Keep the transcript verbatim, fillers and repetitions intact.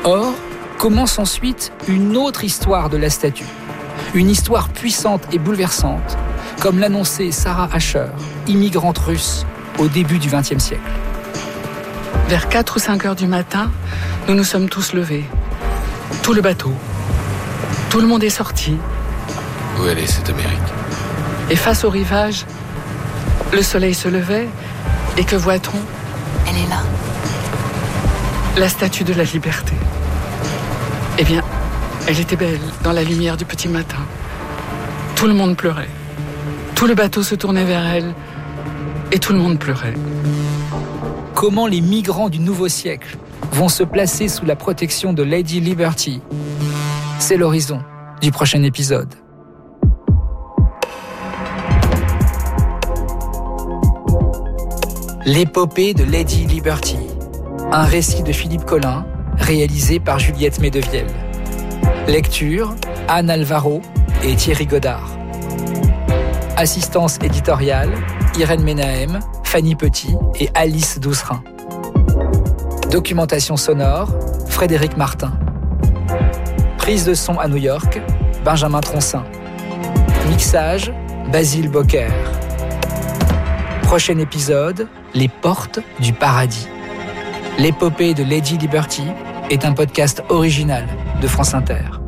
Or, commence ensuite une autre histoire de la statue. Une histoire puissante et bouleversante, comme l'annonçait Sarah Asher, immigrante russe, au début du vingtième siècle. Vers quatre ou cinq heures du matin, nous nous sommes tous levés. Tout le bateau. Tout le monde est sorti. Où elle est, cette Amérique? Et face au rivage, le soleil se levait. Et que voit-on? Elle est là. La statue de la liberté. Eh bien, elle était belle dans la lumière du petit matin. Tout le monde pleurait. Tout le bateau se tournait vers elle. Et tout le monde pleurait. Comment les migrants du nouveau siècle vont se placer sous la protection de Lady Liberty? C'est l'horizon du prochain épisode. L'épopée de Lady Liberty, un récit de Philippe Collin, réalisé par Juliette Medevielle. Lecture, Anne Alvaro et Thierry Godard. Assistance éditoriale, Irène Menahem, Fanny Petit et Alice Doucerin. Documentation sonore, Frédéric Martin. Prise de son à New York, Benjamin Troncin. Mixage, Basile Bocquer. Prochain épisode, Les portes du paradis. L'épopée de Lady Liberty est un podcast original de France Inter.